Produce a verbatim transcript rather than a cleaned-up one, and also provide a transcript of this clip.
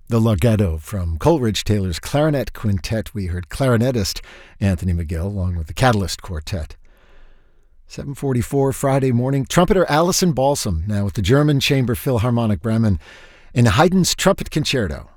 The Larghetto from Coleridge Taylor's Clarinet Quintet. We heard clarinetist Anthony McGill along with the Catalyst Quartet. seven forty-four Friday morning. Trumpeter Alison Balsam now with the German Chamber Philharmonic Bremen in Haydn's Trumpet Concerto.